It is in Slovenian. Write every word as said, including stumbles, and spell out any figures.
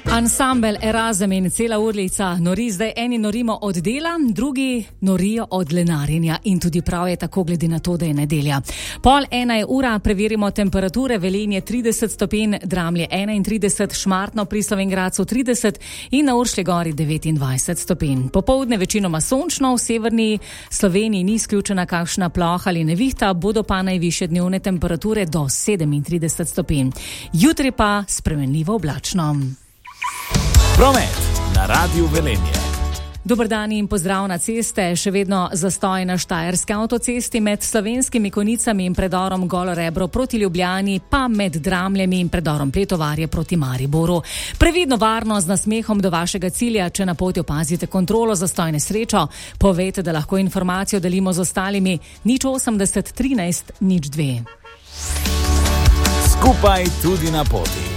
Ansambel Erasem in cela urlica nori, zdaj eni norimo od dela, drugi norijo od lenarjenja in tudi prav je tako glede na to, da je nedelja. Pol ena je ura, preverimo temperature, Velenje trideset stopinj, Dramlje enaintrideset, Šmartno pri Slovenj Gradcu trideset in na Uršlji gori devetindvajset stopinj. Popoldne večinoma sončno, v severni Sloveniji ni izključena kakšna ploha ali nevihta, bodo pa najvišje dnevne temperature do sedemintrideset stopinj. Jutri pa spremenljivo oblačno. Promet na Radiu Velenje. Dober dan in pozdrav na ceste. Še vedno zastoj na Štajerski avtocesti med Slovenskimi Konicami in predorom Golo Rebro proti Ljubljani, pa med Dramljami in predorom Pletovarje proti Mariboru. Previdno, varno, z nasmehom do vašega cilja. Če na poti opazite kontrolo, zastoj, nesrečo, povejte, da lahko informacijo delimo z ostalimi. nič osemdeset trinajst nič dve. Skupaj tudi na poti.